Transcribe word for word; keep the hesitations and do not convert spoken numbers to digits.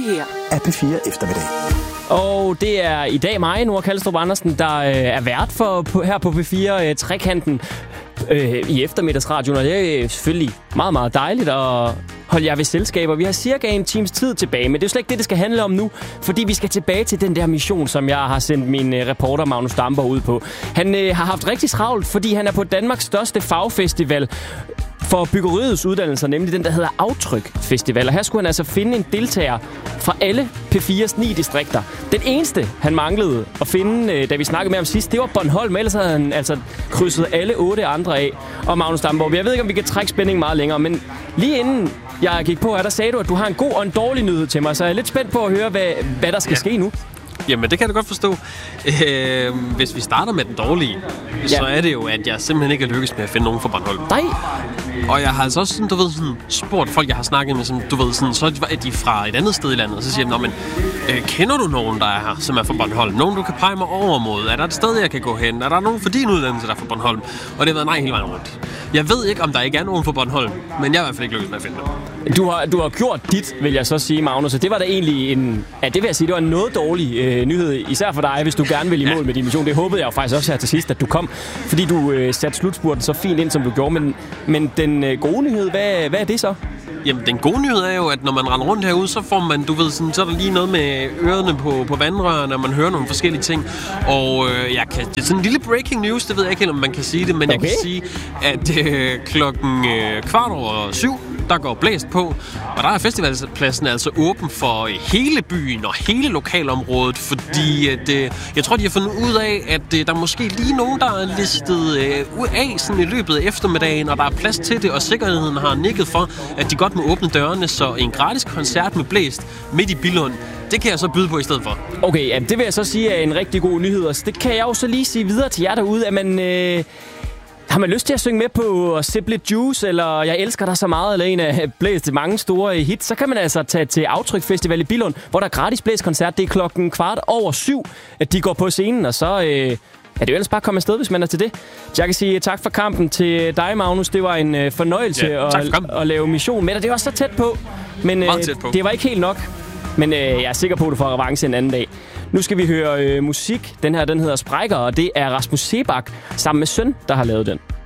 her er P fire Eftermiddag. Og det er i dag mig, Nora Kalstrup Andersen, der øh, er vært for, på, her på P fire øh, Trekanten øh, i eftermiddagsradioen. Og det er selvfølgelig meget, meget dejligt at holde jer ved selskaber. Vi har cirka en times tid tilbage, men det er jo slet ikke det, det skal handle om nu. Fordi vi skal tilbage til den der mission, som jeg har sendt min øh, reporter Magnus Damborg ud på. Han øh, har haft rigtig travlt, fordi han er på Danmarks største fagfestival for byggeriets uddannelser, nemlig den, der hedder Aftryk Festival. Og her skulle han altså finde en deltager fra alle P fires ni distrikter. Den eneste, han manglede at finde, da vi snakkede med ham sidst, det var Bornholm. Ellers havde han altså krydset alle otte andre af. Og Magnus Damborg, jeg ved ikke, om vi kan trække spændingen meget længere, men lige inden jeg gik på her, der sagde du, at du har en god og en dårlig nyhed til mig. Så jeg er lidt spændt på at høre, hvad, hvad der skal ja. ske nu. Jamen, det kan jeg da godt forstå. Øh, hvis vi starter med den dårlige, ja. så er det jo, at jeg simpelthen ikke er lykkes med at finde nogen fra Bornholm. Nej. Og jeg har altså også sådan, du ved, sådan, spurgt folk, jeg har snakket med, som, du ved, sådan, så er de fra et andet sted i landet, og så siger de, nå, men øh, kender du nogen, der er her, som er fra Bornholm? Nogen, du kan pege mig over mod? Er der et sted, jeg kan gå hen? Er der nogen for din uddannelse, der er fra Bornholm? Og det har været nej hele vejen rundt. Jeg ved ikke, om der ikke er nogen fra Bornholm, men jeg er i hvert fald ikke lykkes med at finde dem. Du har, du har gjort dit, vil jeg så sige, Magnus, og det var da egentlig en, ja, det vil jeg sige, det var en noget dårlig øh, nyhed, især for dig, hvis du gerne vil i mål ja. med din mission. Det håbede jeg jo faktisk også her til sidst, at du kom, fordi du øh, satte slutspurten så fint ind, som du gjorde. Men, men den øh, gode nyhed, hvad, hvad er det så? Jamen, den gode nyhed er jo, at når man render rundt herude, så får man, du ved, sådan, så er der lige noget med ørerne på, på vandrørene, og man hører nogle forskellige ting. Og øh, jeg kan, det er sådan en lille breaking news, det ved jeg ikke helt, om man kan sige det, men okay. jeg kan sige, at øh, klokken øh, kvart over syv, der går blæst på, og der er festivalpladsen altså åben for hele byen og hele lokalområdet, fordi at, øh, jeg tror, de har fundet ud af, at øh, der er måske lige nogen, der er listet øh, ud af sådan i løbet af eftermiddagen, og der er plads til det, og sikkerheden har nikket for, at de godt må åbne dørene, så en gratis koncert med blæst midt i Billund, det kan jeg så byde på i stedet for. Okay, ja, det vil jeg så sige er en rigtig god nyhed, og det kan jeg jo så lige sige videre til jer derude, at man... Øh Har man lyst til at synge med på Sip Lidt Juice, eller Jeg elsker dig så meget, eller en af blæst mange store hits, så kan man altså tage til Aftryk Festival i Billund, hvor der er gratis blæskoncert. Det er klokken kvart over syv, at de går på scenen, og så øh, er det jo ellers bare at komme afsted, hvis man er til det. Jeg kan sige tak for kampen til dig, Magnus. Det var en øh, fornøjelse ja, at, at lave mission med dig. Det var så tæt på, men øh, tæt på. det var ikke helt nok. Men øh, jeg er sikker på, at du får revanche en anden dag. Nu skal vi høre øh, musik. Den her, den hedder Sprækker, og det er Rasmus Sebak sammen med Søn, der har lavet den.